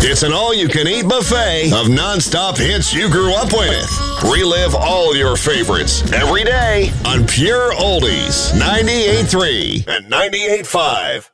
It's an all-you-can-eat buffet of non-stop hits you grew up with. Relive all your favorites every day on Pure Oldies 98.3 and 98.5.